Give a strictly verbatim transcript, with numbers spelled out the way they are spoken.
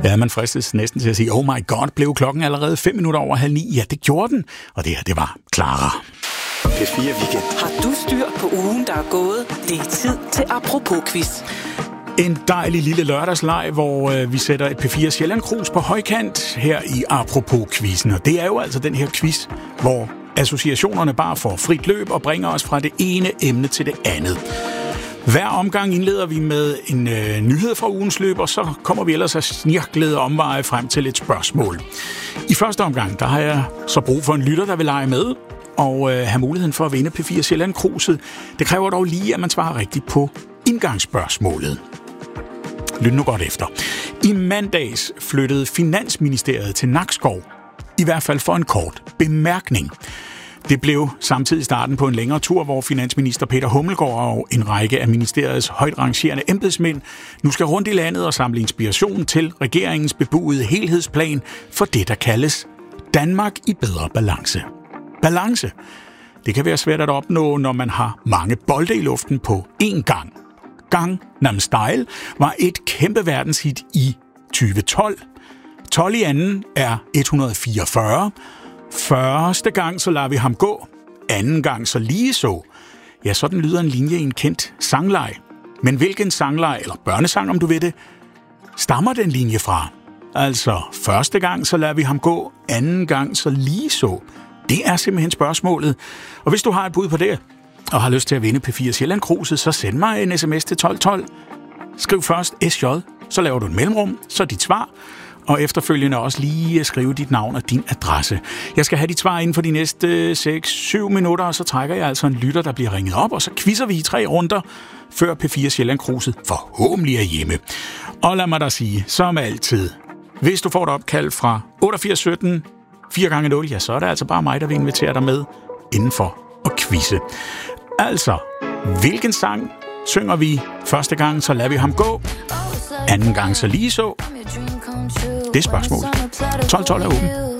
Ja, man fristes næsten til at sige, oh my god, blev klokken allerede fem minutter over halv ni? Ja, det gjorde den, og det her, det var Clara. P fire Weekend. Har du styr på ugen, der er gået? Det er tid til Apropos-quiz. En dejlig lille lørdagsleg, hvor øh, vi sætter et P fire Sjælland Krus på højkant her i Apropos-quizzen. Og det er jo altså den her quiz, hvor associationerne bare får frit løb og bringer os fra det ene emne til det andet. Hver omgang indleder vi med en øh, nyhed fra ugens løb, og så kommer vi ellers af snirklede omveje frem til et spørgsmål. I første omgang, der har jeg så brug for en lytter, der vil lege med og øh, have muligheden for at vinde P fire Sjælland Kruset. Det kræver dog lige, at man svarer rigtigt på indgangsspørgsmålet. Lyt nu godt efter. I mandags flyttede Finansministeriet til Nakskov, i hvert fald for en kort bemærkning. Det blev samtidig starten på en længere tur, hvor finansminister Peter Hummelgaard og en række af ministeriets højt rangerende embedsmænd nu skal rundt i landet og samle inspiration til regeringens bebudede helhedsplan for det, der kaldes Danmark i bedre balance. Balance. Det kan være svært at opnå, når man har mange bolde i luften på én gang. Gangnam Style var et kæmpe verdenshit i tyve tolv. tolv i anden er et hundrede fireogfyrre. Første gang så lader vi ham gå. Anden gang så lige så. Ja, sådan lyder en linje i en kendt sangleg. Men hvilken sangleg, eller børnesang om du ved det, stammer den linje fra? Altså, første gang så lader vi ham gå. Anden gang så lige så. Det er simpelthen spørgsmålet. Og hvis du har et bud på det, og har lyst til at vinde P fire Sjælland Kruset, så send mig en sms til tolv tolv. Skriv først S J, så laver du et mellemrum, så dit svar, og efterfølgende også lige skrive dit navn og din adresse. Jeg skal have dit svar inden for de næste seks syv minutter, og så trækker jeg altså en lytter, der bliver ringet op, og så quizzer vi i tre runder, før P fire Sjælland Kruset forhåbentlig er hjemme. Og lad mig da sige, som altid, hvis du får et opkald fra otteogfirs sytten fire gange nul, ja, så er det altså bare mig, der vil invitere dig med indenfor og quizze. Altså, hvilken sang synger vi første gang, så lader vi ham gå? Anden gang så lige så? Det er spørgsmålet. tolv tolv er åben.